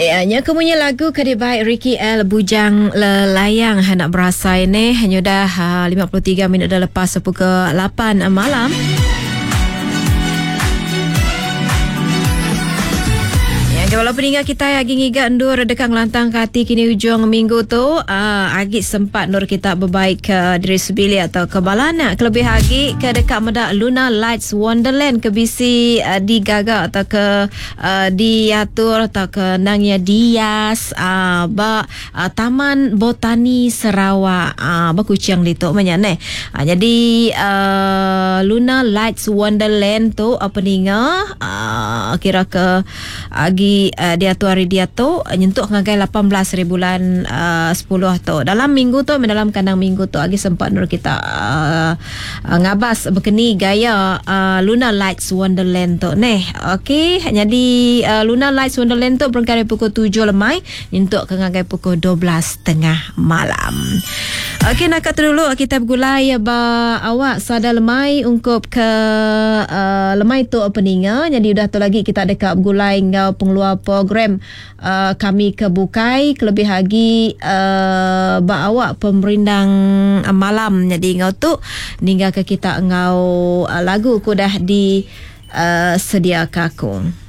Ya, nya kemunya lagu kedibai Ricky L Bujang Lelayang hendak berasa ini hanya dah 53 minit dah lepas pukul 8 malam. Walaupun hingga kita agi ngiga endur dekat ngelantang kati kini hujung minggu tu agi sempat nur kita berbaik ke diri sebili atau ke balana kelebih agi ke dekat medak Luna Lights Wonderland ke bisi digaga atau ke diatur atau ke nangnya dias Taman Botani Sarawak berkucing lituk menyane jadi Luna Lights Wonderland tu apa ninga kira ke agi diatur hari dia tu nyentuk ngagai 18 bulan 10 tu dalam minggu tu dalam kandang minggu tu agi sempat nur kita ngabas berkeni gaya Luna Lights Wonderland tu okey jadi Luna Lights Wonderland tu berangkat dari pukul 7 lemai nyentuk ke ngagai pukul 12.30 malam. Okey nak kata dulu kita bergulai awak sada lemai ungkup ke lemai tu opening jadi udah tu lagi kita dekat bergulai ngau pengeluar program kami kebukai kelebih lagi awak pemerindang malam jadi ngau tu ninggal ke kita ngau lagu ku dah di sedia kakung.